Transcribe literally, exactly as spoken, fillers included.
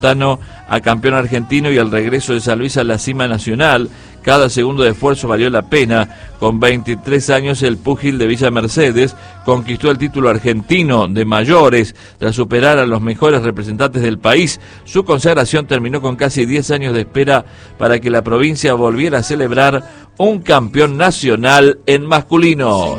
a campeón argentino y el regreso de San Luis a la cima nacional. Cada segundo de esfuerzo valió la pena. Con veintitrés años, el púgil de Villa Mercedes conquistó el título argentino de mayores tras superar a los mejores representantes del país. Su consagración terminó con casi diez años de espera para que la provincia volviera a celebrar un campeón nacional en masculino.